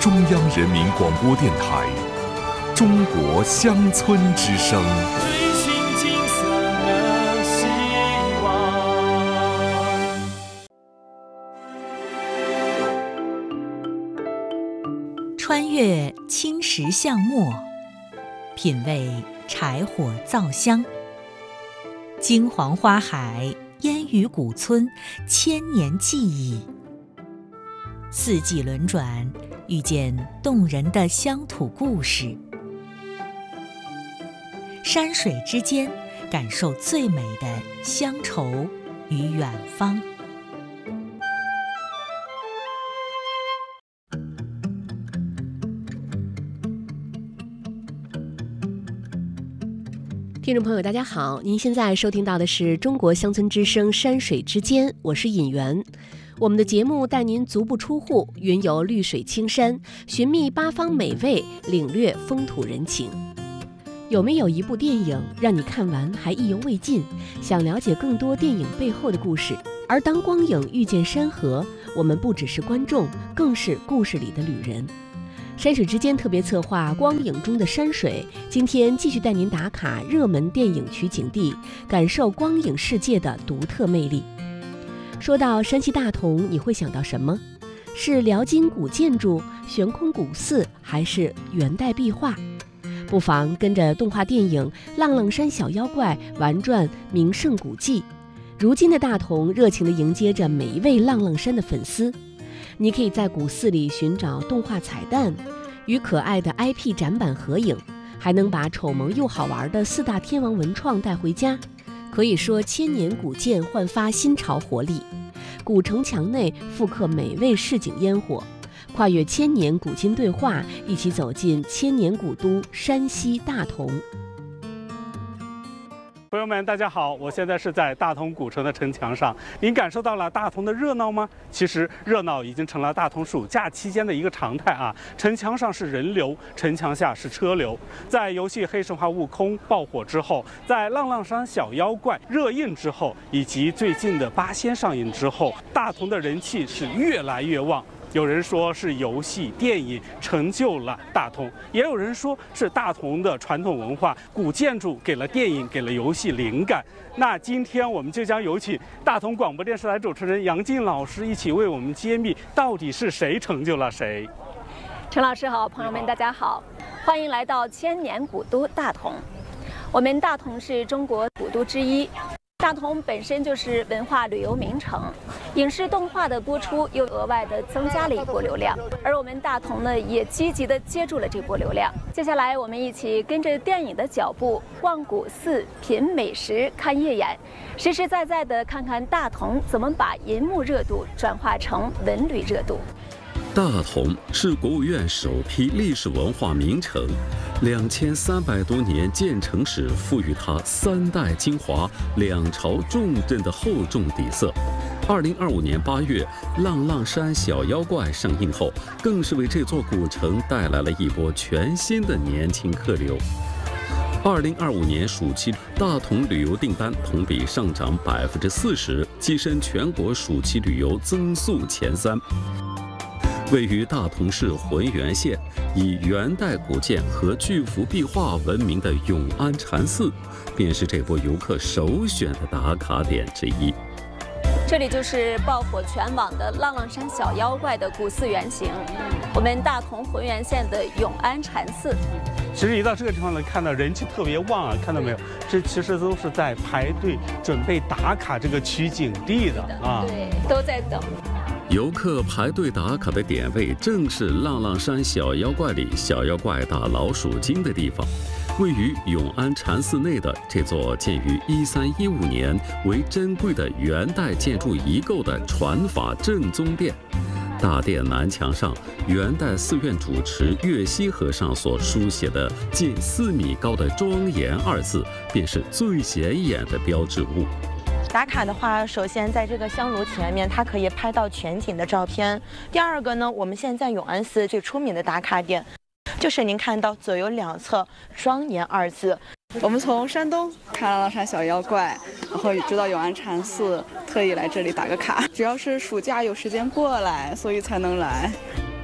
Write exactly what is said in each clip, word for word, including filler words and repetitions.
中央人民广播电台《中国乡村之声》。 追寻金色的希望。 穿越青石巷陌，品味柴火灶香。金黄花海，烟雨古村，千年记忆。四季轮转，遇见动人的乡土故事。山水之间，感受最美的乡愁与远方。 听众朋友大家好，您现在收听到的是中国乡村之声山水之间，我是尹媛。我们的节目带您足不出户，云游绿水青山，寻觅八方美味，领略风土人情。有没有一部电影让你看完还意犹未尽，想了解更多电影背后的故事？而当光影遇见山河，我们不只是观众，更是故事里的旅人。山水之间特别策划光影中的山水，今天继续带您打卡热门电影取景地，感受光影世界的独特魅力。说到山西大同，你会想到什么？是辽金古建筑、悬空古寺，还是元代壁画？不妨跟着动画电影《浪浪山小妖怪》玩转名胜古迹。如今的大同热情地迎接着每一位浪浪山的粉丝。你可以在古寺里寻找动画彩蛋，与可爱的 I P 展板合影，还能把丑萌又好玩的四大天王文创带回家。可以说千年古建焕发新潮活力，古城墙内复刻美味市井烟火，跨越千年古今对话，一起走进千年古都山西大同。 朋友们大家好，我现在是在大同古城的城墙上。您感受到了大同的热闹吗？其实热闹已经成了大同暑假期间的一个常态啊。城墙上是人流，城墙下是车流。在游戏《黑神话：悟空》爆火之后，在《浪浪山小妖怪》热映之后，以及最近的《八仙》上映之后，大同的人气是越来越旺。有人说是游戏电影成就了大同，也有人说是大同的传统文化古建筑给了电影给了游戏灵感。那今天我们就将有请大同广播电视台主持人杨静老师一起为我们揭秘到底是谁成就了谁。 陈老师好，朋友们大家好，欢迎来到千年古都大同。我们大同是中国古都之一，大同本身就是文化旅游名城，影视动画的播出又额外的增加了一波流量，而我们大同呢也积极的接住了这波流量。接下来我们一起跟着电影的脚步，逛古寺、品美食、看夜演，实实在在的看看大同怎么把银幕热度转化成文旅热度。 大同是国务院首批历史文化名城，两千三百多年建成史赋予它三代精华、两朝重镇的厚重底色。二零二五年八月，《浪浪山小妖怪》上映后，更是为这座古城带来了一波全新的年轻客流。二零二五年暑期，大同旅游订单同比上涨百分之四十，跻身全国暑期旅游增速前三。位于大同市浑源县，以元代古建和巨幅壁画闻名的永安禅寺，便是这波游客首选的打卡点之一。 这里就是爆火全网的浪浪山小妖怪的古寺原型，我们大同浑源县的永安禅寺。 其实一到这个地方呢，看到人气特别旺啊，看到没有？这其实都是在排队准备打卡这个取景地的啊， 对，都在等。 游客排队打卡的点位正是浪浪山小妖怪里小妖怪打老鼠精的地方。位于永安禅寺内的这座建于一三一五年、为珍贵的元代建筑遗构的传法正宗殿，大殿南墙上，元代寺院主持岳西和尚所书写的近四米高的庄严二字，便是最显眼的标志物。 打卡的话，首先在这个香炉前面，它可以拍到全景的照片。第二个呢，我们现在永安寺最出名的打卡点，就是您看到左右两侧庄严二字。 我们从山东看浪浪山小妖怪，然后知道永安禅寺，特意来这里打个卡。主要是暑假有时间过来，所以才能来。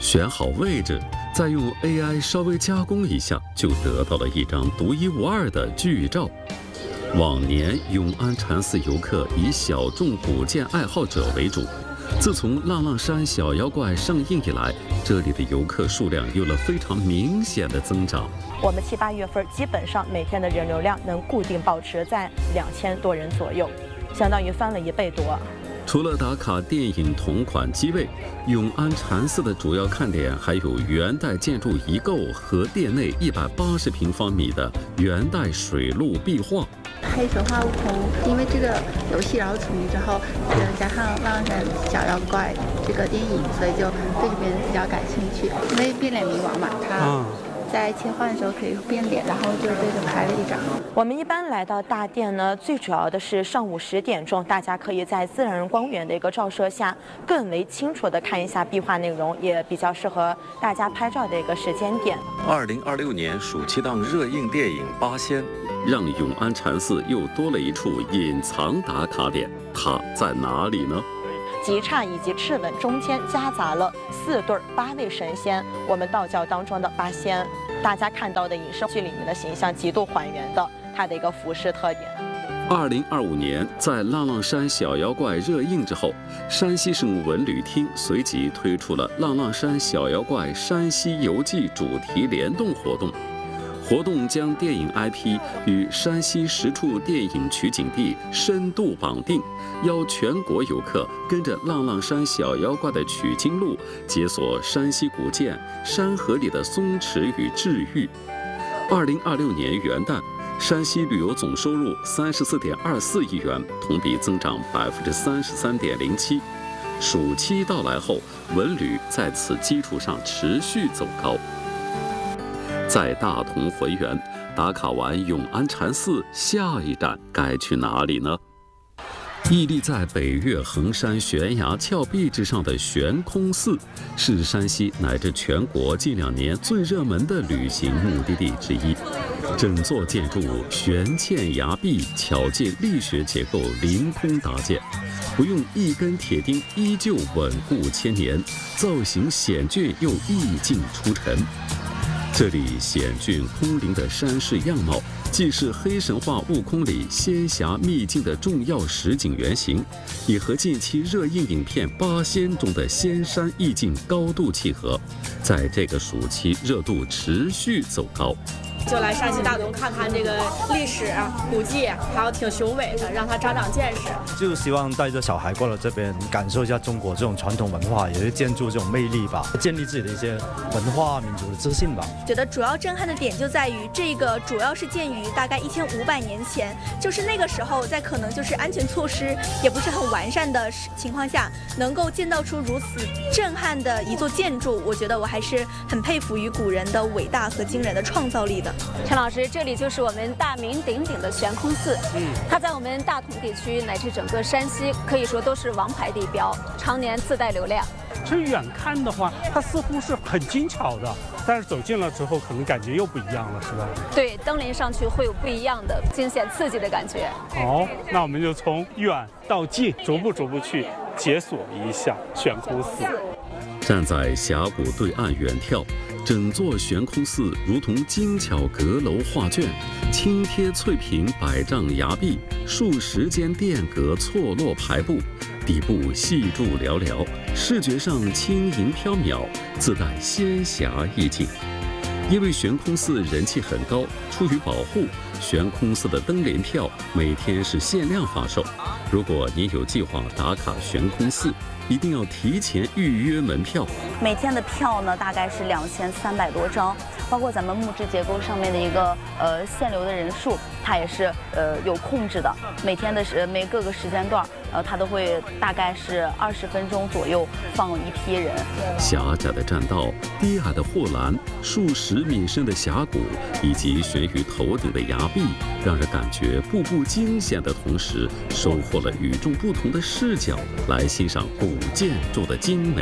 选好位置，再用 A I 稍微加工一下，就得到了一张独一无二的剧照。往年永安禅寺游客以小众古建爱好者为主，自从浪浪山小妖怪上映以来，这里的游客数量有了非常明显的增长。 我们七八月份基本上每天的人流量能固定保持在两千多人左右，相当于翻了一倍多。 除了打卡电影同款机位，永安禅寺的主要看点还有元代建筑遗构和殿内一百八十平方米的元代水陆壁画。 黑神话悟空，因为这个游戏然后出名之后，呃，加上浪浪山小妖怪这个电影，所以就对这边比较感兴趣。因为变脸冥王嘛，他在切换的时候可以变脸，然后就对着拍了一张。 我们一般来到大殿呢，最主要的是上午十点钟，大家可以在自然光源的一个照射下，更为清楚的看一下壁画内容，也比较适合大家拍照的一个时间点。 二零二六年暑期档热映电影《八仙》，让永安禅寺又多了一处隐藏打卡点，它在哪里呢？ 吉刹以及赤吻中间夹杂了四对八位神仙，我们道教当中的八仙。大家看到的影视剧里面的形象极度还原的它的一个服饰特点。 二零二五年，在浪浪山小妖怪热映之后，山西省文旅厅随即推出了浪浪山小妖怪山西游记主题联动活动。活动将电影 I P 与山西十处电影取景地深度绑定，邀全国游客跟着浪浪山小妖怪的取经路，解锁山西古建、山河里的松弛与治愈。二零二六年元旦，山西旅游总收入三十四点二四亿元，同比增长百分之三十三点零七。暑期到来后，文旅在此基础上持续走高。在大同回园打卡完永安禅寺，下一站该去哪里呢？屹立在北岳衡山悬崖峭壁之上的悬空寺，是山西乃至全国近两年最热门的旅行目的地之一。整座建筑悬嵌崖壁，巧借力学结构凌空搭建，不用一根铁钉依旧稳固千年，造型险峻又意境出尘。这里险峻空灵的山势样貌，既是黑神话悟空里仙侠秘境的重要实景原型，也和近期热映影片《八仙》中的仙山意境高度契合，在这个暑期热度持续走高。 就来山西大同看看这个历史古迹，还有挺雄伟的，让他长长见识。 就希望带着小孩过来这边感受一下中国这种传统文化，也是建筑这种魅力吧，建立自己的一些文化民族的自信吧。 觉得主要震撼的点就在于这个主要是建于大概一千五百年前，就是那个时候在可能就是安全措施也不是很完善的情况下，能够建造出如此震撼的一座建筑，我觉得我还是很佩服于古人的伟大和惊人的创造力的。 陈老师，这里就是我们大名鼎鼎的悬空寺，嗯，它在我们大同地区乃至整个山西可以说都是王牌地标，常年自带流量。 其实远看的话，它似乎是很精巧的，但是走近了之后，可能感觉又不一样了，是吧？ 对，登临上去会有不一样的惊险刺激的感觉。 好，那我们就从远到近，逐步逐步去解锁一下悬空寺。 站在峡谷对岸远眺，整座悬空寺如同精巧阁楼画卷，轻贴翠屏百丈崖壁，数十间殿阁错落排布，底部细柱寥寥，视觉上轻盈飘渺，自带仙侠意境。因为悬空寺人气很高，出于保护，悬空寺的登联票每天是限量发售。如果您有计划打卡悬空寺，一定要提前预约门票。 每天的票呢，大概是两千三百多张，包括咱们木质结构上面的一个呃限流的人数，它也是呃有控制的。每天的时每各个时间段，呃，它都会大概是二十分钟左右放一批人。 狭窄的栈道、低矮的护栏、数十米深的峡谷，以及悬于头顶的崖壁，让人感觉步步惊险的同时，收获了与众不同的视角来欣赏古建筑的精美。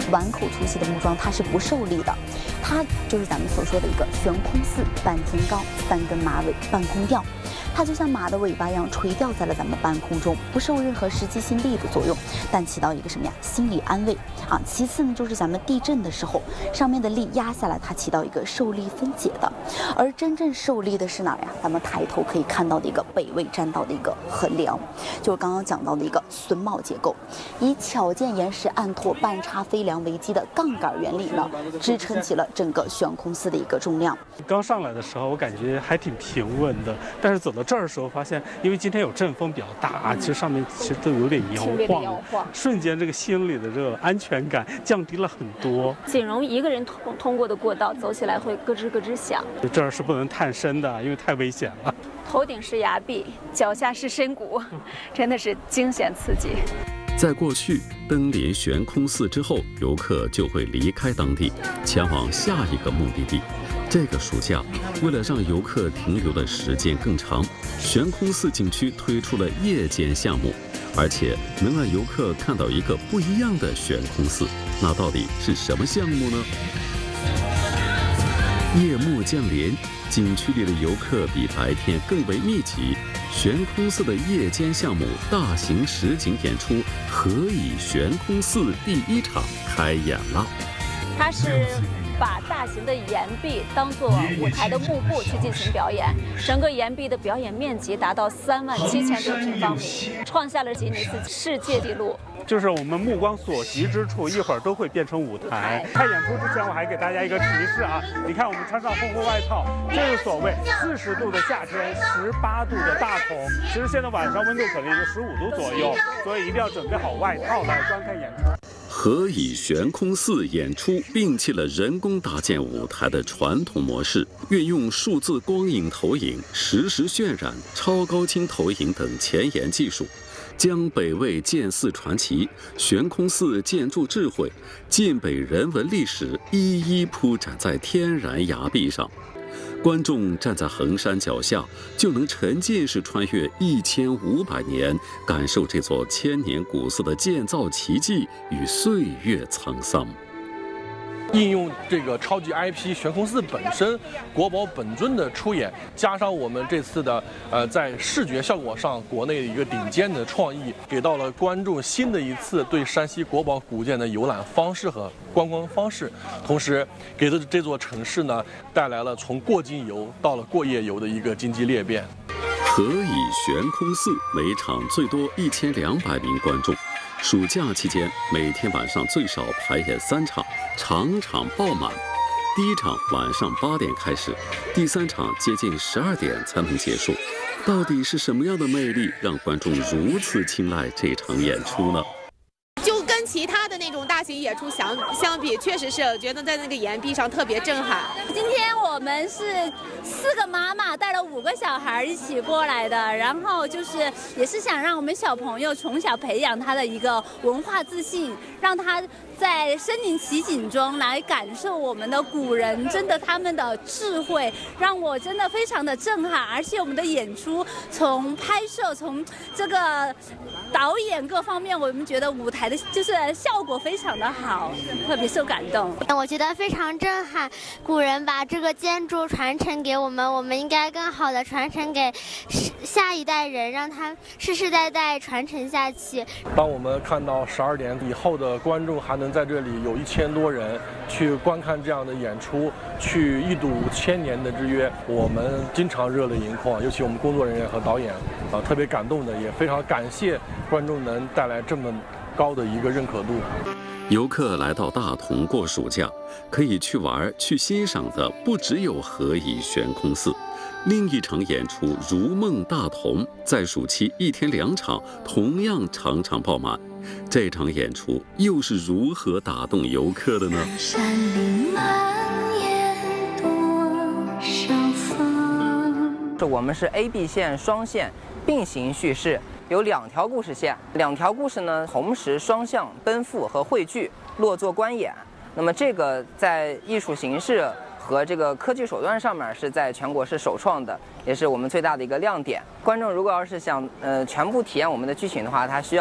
碗口粗细的木桩，它是不受力的。它就是咱们所说的一个悬空四，半天高，三根马尾，半空吊。它就像马的尾巴一样垂吊在了咱们半空中，不受任何实际性力的作用，但起到一个什么呀？心理安慰啊。其次呢，就是咱们地震的时候，上面的力压下来，它起到一个受力分解的。而真正受力的是哪儿呀？咱们抬头可以看到的一个北魏栈道的一个横梁，就是刚刚讲到的一个榫卯结构，以巧建岩石按拓半插飞梁为基的杠杆原理呢，支撑起了整个悬空四的一个重量。 刚上来的时候，我感觉还挺平稳的，但是走到这儿的时候，发现因为今天有阵风比较大，其实上面其实都有点摇晃，瞬间这个心里的这个安全感降低了很多。 仅容一个人通通过的过道，走起来会咯吱咯吱响。 这儿是不能探身的，因为太危险了。 头顶是崖壁，脚下是深谷，真的是惊险刺激。 在过去，登临悬空寺之后，游客就会离开当地，前往下一个目的地。这个暑假，为了让游客停留的时间更长，悬空寺景区推出了夜间项目，而且能让游客看到一个不一样的悬空寺。那到底是什么项目呢？夜幕降临，景区里的游客比白天更为密集。悬空寺的夜间项目大型实景演出《何以悬空寺》第一场开演了。 它是把大型的岩壁当作舞台的幕布去进行表演，整个岩壁的表演面积达到三万七千多平方米，创下了吉尼斯世界纪录。 就是我们目光所及之处，一会儿都会变成舞台。开演出之前，我还给大家一个提示啊，你看我们穿上厚厚外套，这是所谓四十度的夏天，十八度的大同。其实现在晚上温度可能也就十五度左右，所以一定要准备好外套来观看演出。 何以悬空寺演出摒弃了人工搭建舞台的传统模式，运用数字光影投影、实时渲染、超高清投影等前沿技术，将北魏建寺传奇、悬空寺建筑智慧、晋北人文历史一一铺展在天然崖壁上。观众站在衡山脚下，就能沉浸式穿越一千五百年，感受这座千年古寺的建造奇迹与岁月沧桑。 应用这个超级 I P 悬空寺本身国宝本尊的出演，加上我们这次的呃在视觉效果上国内的一个顶尖的创意，给到了观众新的一次对山西国宝古建的游览方式和观光方式，同时给这这座城市呢带来了从过境游到了过夜游的一个经济裂变。 何以悬空寺每场最多一千两百名观众。暑假期间，每天晚上最少排演三场，场场爆满。第一场晚上八点开始，第三场接近十二点才能结束。到底是什么样的魅力让观众如此青睐这场演出呢？ 就跟其他的那种大型演出相相比，确实是我觉得在那个岩壁上特别震撼。 今天我们是四个妈妈带了五个小孩一起过来的，然后就是也是想让我们小朋友从小培养他的一个文化自信，让他在身临其境中来感受我们的古人真的他们的智慧，让我真的非常的震撼。而且我们的演出从拍摄从这个导演各方面，我们觉得舞台的就是效果非常的好，特别受感动。 我觉得非常震撼，古人把这个建筑传承给我们，我们应该更好的传承给下一代人，让它世世代代传承下去。 当我们看到十二点以后的观众还能在这里有一千多人去观看这样的演出，去一睹千年的之约，我们经常热泪盈眶，尤其我们工作人员和导演啊，特别感动的，也非常感谢观众能带来这么高的一个认可度。 游客来到大同过暑假，可以去玩、去欣赏的不只有何以悬空寺，另一场演出《如梦大同》在暑期一天两场，同样场场爆满。这场演出又是如何打动游客的呢？ 山林蔓延多少风。 我们是 A B 线双线并行叙事，有两条故事线，两条故事呢同时双向奔赴和汇聚，落座观演。那么这个在艺术形式和这个科技手段上面是在全国是首创的，也是我们最大的一个亮点。观众如果要是想呃全部体验我们的剧情的话，他需要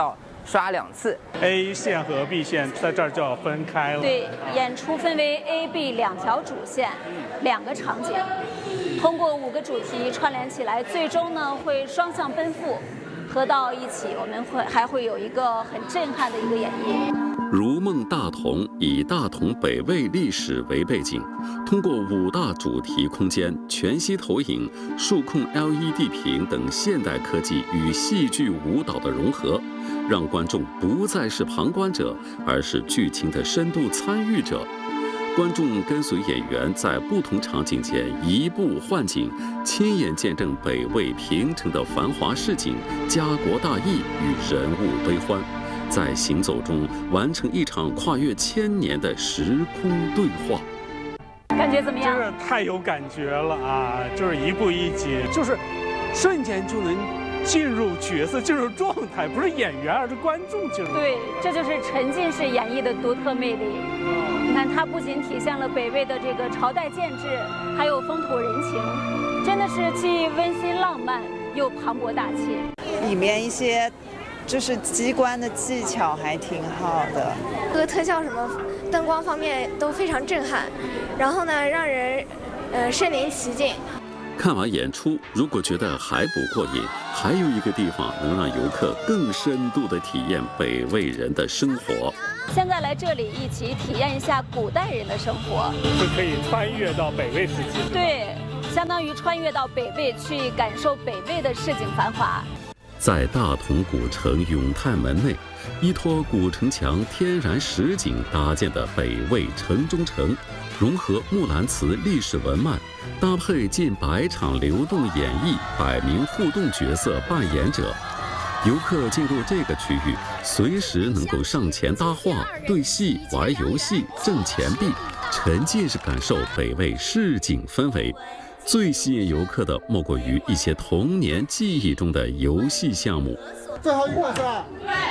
刷两次。 A 线和 B 线在这儿就要分开了。 对，演出分为 A、B 两条主线，两个场景，通过五个主题串联起来，最终呢会双向奔赴，合到一起，我们会还会有一个很震撼的一个演绎。 如梦大同以大同北魏历史为背景，通过五大主题空间、全息投影、数控 L E D 屏等现代科技与戏剧舞蹈的融合，让观众不再是旁观者，而是剧情的深度参与者。观众跟随演员在不同场景间移步换景，亲眼见证北魏平城的繁华市井、家国大义与人物悲欢，在行走中完成一场跨越千年的时空对话。 感觉怎么样？ 真是太有感觉了啊！就是一步一景，就是瞬间就能进入角色、进入状态，不是演员，而是观众进入。 对，这就是沉浸式演绎的独特魅力。你看，它不仅体现了北魏的这个朝代建制，还有风土人情，真的是既温馨浪漫又磅礴大气。 里面一些就是机关的技巧还挺好的， 各个特效什么灯光方面都非常震撼，然后呢让人呃身临其境。 看完演出，如果觉得还不过瘾，还有一个地方能让游客更深度地体验北魏人的生活。 现在来这里一起体验一下古代人的生活， 是可以穿越到北魏时期。 对，相当于穿越到北魏去感受北魏的市井繁华。 在大同古城永泰门内，依托古城墙天然实景搭建的北魏城中城，融合木兰辞历史文脉，搭配近百场流动演绎，百名互动角色扮演者。游客进入这个区域，随时能够上前搭话、对戏、玩游戏、挣钱币，沉浸式感受北魏市井氛围。最吸引游客的莫过于一些童年记忆中的游戏项目。 最后一个是吧？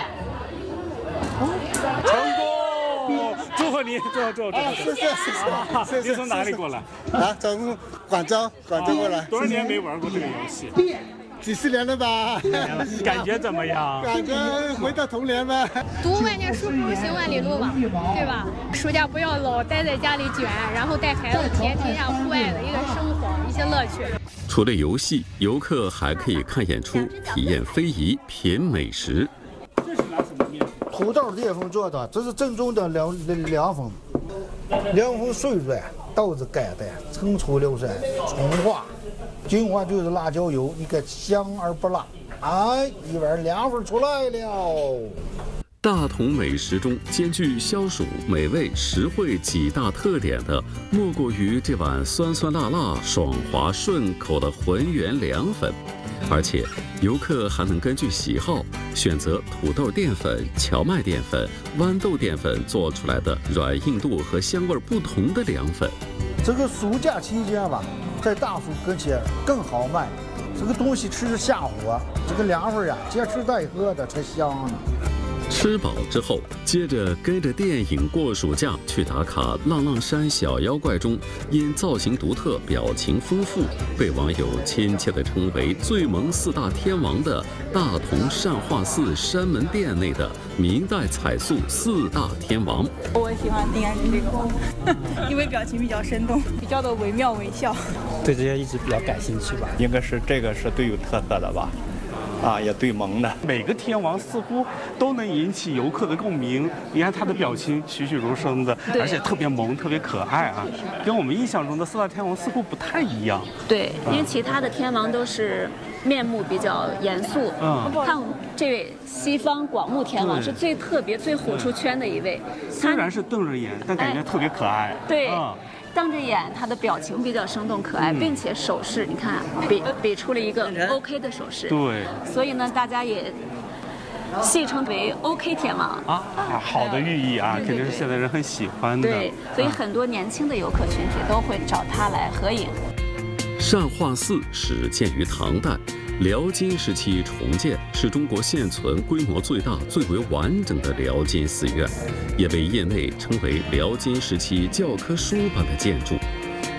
成功！祝贺你，祝贺祝贺祝贺！ 谢谢谢谢。 您从哪里过来？ 啊，从广州，广州过来。 多少年没玩过这个游戏？ 几十年了吧？ 感觉怎么样？ 感觉回到童年呗。 读万卷书不如行万里路嘛，对吧？暑假不要老待在家里卷，然后带孩子体验一下户外的一个生活，一些乐趣。 除了游戏，游客还可以看演出、体验非遗、品美食。 这是拿什么面？土豆淀粉做的，这是正宗的凉凉粉，凉粉碎软，豆子盖的，陈醋六色，葱花。金花就是辣椒油，你看香而不辣，哎，一碗凉粉出来了。 大同美食中兼具消暑、美味、实惠几大特点的，莫过于这碗酸酸辣辣、爽滑顺口的浑圆凉粉。而且，游客还能根据喜好选择土豆淀粉、荞麦淀粉、豌豆淀粉做出来的软硬度和香味不同的凉粉。 这个暑假期间吧，在大暑跟前更好卖。这个东西吃着下火，这个凉粉呀，接吃带喝的才香呢。 吃饱之后，接着跟着电影过暑假去打卡浪浪山小妖怪中，因造型独特、表情丰富，被网友亲切地称为最萌四大天王的大同善化寺山门殿内的明代彩塑四大天王。 我喜欢应该是这个，因为表情比较生动，比较的惟妙惟肖。 对这些一直比较感兴趣吧，应该是这个是最有特色的吧。啊，也对萌的， 每个天王似乎都能引起游客的共鸣。你看他的表情栩栩如生的，而且特别萌，特别可爱啊，跟我们印象中的四大天王似乎不太一样。 对，因为其他的天王都是面目比较严肃，嗯，看我们这位西方广目天王是最特别、最虎出圈的一位。 虽然是瞪着眼，但感觉特别可爱。 对。嗯，瞪着眼，他的表情比较生动可爱，嗯、并且手势，你看比比出了一个 OK 的手势。 对， 所以呢，大家也戏称为 OK 天王啊，好的寓意啊，肯定是现在人很喜欢的。 对，所以很多年轻的游客群体都会找他来合影。 善化寺始建于唐代，辽金时期重建，是中国现存规模最大、最为完整的辽金寺院，也被业内称为辽金时期教科书般的建筑。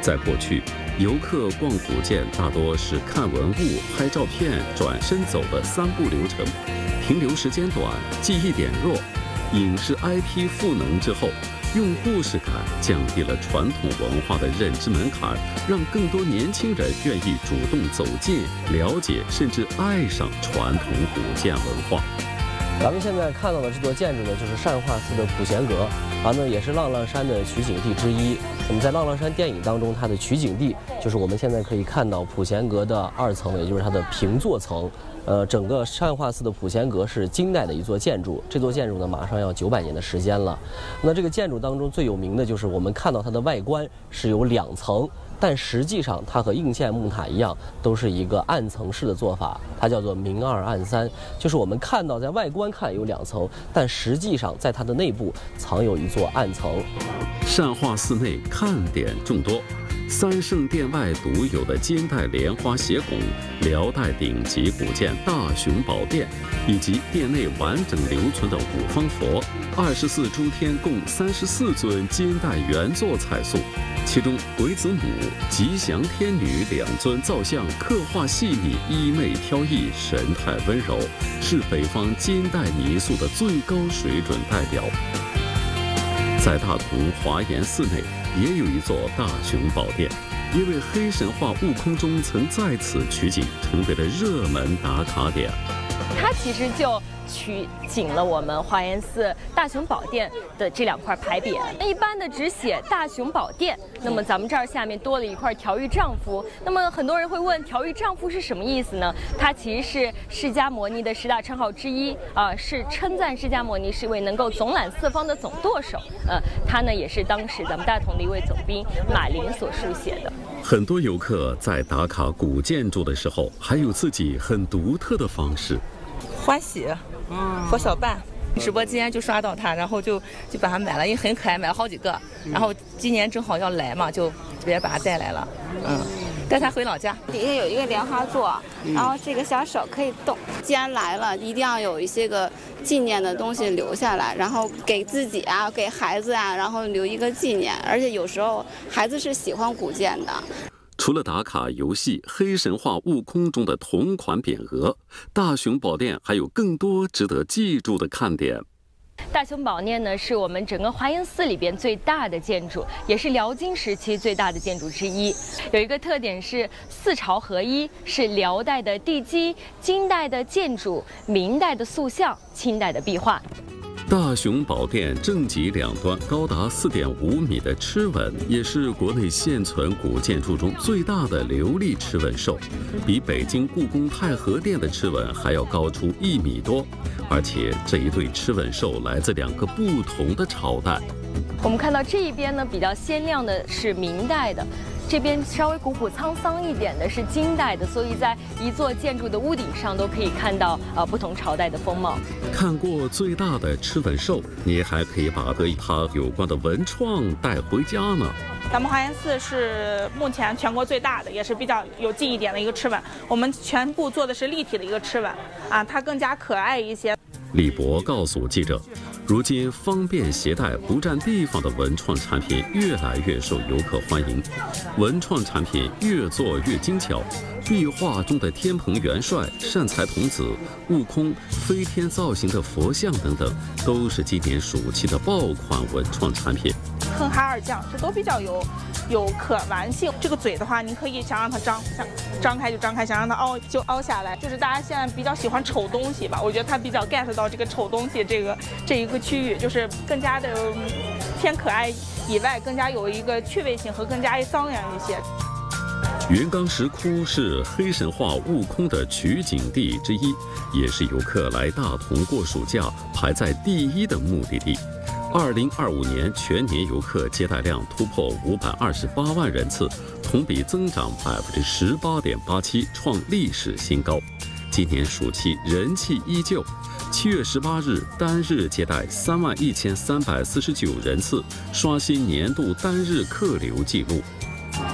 在过去，游客逛古建大多是看文物、拍照片、转身走的三步流程，停留时间短，记忆点弱。影视 I P 赋能之后，用故事感降低了传统文化的认知门槛，让更多年轻人愿意主动走进、了解，甚至爱上传统古建文化。 咱们现在看到的这座建筑呢，就是善化寺的普贤阁，啊，呢也是浪浪山的取景地之一。那么在浪浪山电影当中，它的取景地就是我们现在可以看到普贤阁的二层，也就是它的平座层。呃，整个善化寺的普贤阁是金代的一座建筑，这座建筑呢马上要九百年的时间了。那这个建筑当中最有名的就是我们看到它的外观是有两层，但实际上它和应县木塔一样，都是一个暗层式的做法，它叫做明二暗三，就是我们看到在外观看有两层，但实际上在它的内部藏有一座暗层。 善化寺内看点众多。三圣殿外独有的金代莲花斜拱、辽代顶级古建大雄宝殿，以及殿内完整留存的五方佛、二十四诸天共三十四尊金代原作彩塑，其中鬼子母、吉祥天女两尊造像刻画细腻、衣袂飘逸、神态温柔，是北方金代泥塑的最高水准代表。在大同华严寺内也有一座大雄宝殿，因为黑神话悟空中曾在此取景，成为了热门打卡点。 它其实就取景了我们华严寺大雄宝殿的这两块牌匾。一般的只写大雄宝殿，那么咱们这儿下面多了一块调御丈夫。那么很多人会问，调御丈夫是什么意思呢？它其实是释迦牟尼的十大称号之一啊、呃，是称赞释迦牟尼是一位能够总揽四方的总舵手。呃，他呢也是当时咱们大同的一位总兵马林所书写的。 很多游客在打卡古建筑的时候，还有自己很独特的方式。 欢喜，嗯，佛小伴，直播间就刷到它，然后就就把它买了，因为很可爱，买了好几个。然后今年正好要来嘛，就直接把它带来了，嗯，带它回老家。 底下有一个莲花座，然后这个小手可以动。既然来了，一定要有一些个纪念的东西留下来，然后给自己啊，给孩子啊，然后留一个纪念。而且有时候孩子是喜欢古建的。 除了打卡游戏《黑神话：悟空》中的同款匾额，大雄宝殿还有更多值得记住的看点。 大雄宝殿呢，是我们整个华严寺里边最大的建筑，也是辽金时期最大的建筑之一。有一个特点是四朝合一，是辽代的地基、金代的建筑、明代的塑像、清代的壁画。 大雄宝殿正脊两端高达四点五米的螭吻，也是国内现存古建筑中最大的琉璃螭吻兽，比北京故宫太和殿的螭吻还要高出一米多。而且这一对螭吻兽来自两个不同的朝代。 我们看到这一边呢，比较鲜亮的是明代的。这边稍微古朴沧桑一点的是金代的，所以在一座建筑的屋顶上都可以看到呃不同朝代的风貌。 看过最大的螭吻兽，你还可以把和它有关的文创带回家呢。 咱们华严寺是目前全国最大的，也是比较有记忆点的一个螭吻。我们全部做的是立体的一个螭吻，啊，它更加可爱一些。 李博告诉记者，如今方便携带、不占地方的文创产品越来越受游客欢迎，文创产品越做越精巧。壁画中的天蓬元帅、善财童子、悟空、飞天造型的佛像等等，都是今年暑期的爆款文创产品。 哼哈二将，这都比较有有可玩性。这个嘴的话，你可以想让它张，想张开就张开，想让它凹就凹下来。就是大家现在比较喜欢丑东西吧，我觉得它比较 get 到这个丑东西这个这一个区域，就是更加的偏可爱以外，更加有一个趣味性和更加张扬一些。 元冈石窟是黑神话悟空的取景地之一，也是游客来大同过暑假排在第一的目的地。二零二五年全年游客接待量突破五百二十八万人次，同比增长百分之十八点八七，创历史新高。今年暑期人气依旧，七月十八日单日接待三万一千三百四十九人次，刷新年度单日客流纪录。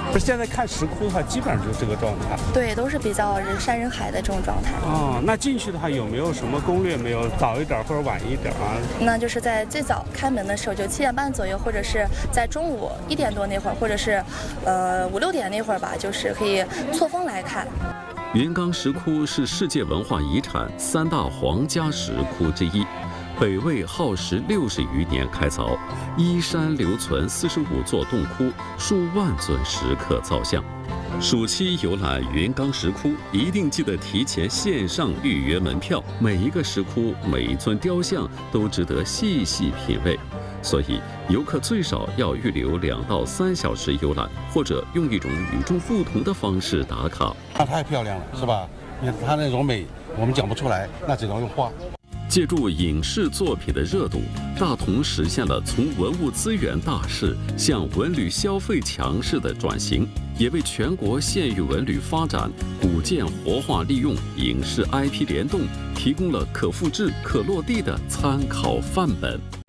不是现在看石窟的话，基本上就是这个状态。 对，都是比较人山人海的这种状态。 哦，那进去的话有没有什么攻略？没有早一点或者晚一点啊？ 那就是在最早开门的时候，就七点半左右，或者是在中午一点多那会儿，或者是呃五六点那会儿吧，就是可以错峰来看。 云冈石窟是世界文化遗产三大皇家石窟之一。北魏耗时六十余年开凿，依山留存四十五座洞窟，数万尊石刻造像。暑期游览云冈石窟，一定记得提前线上预约门票。每一个石窟、每一尊雕像都值得细细品味，所以游客最少要预留两到三小时游览，或者用一种与众不同的方式打卡。 它太漂亮了，是吧？你看它那种美，我们讲不出来，那只能用画。 借助影视作品的热度，大同实现了从文物资源大市向文旅消费强势的转型，也为全国县域文旅发展、古建活化利用、影视 I P 联动提供了可复制、可落地的参考范本。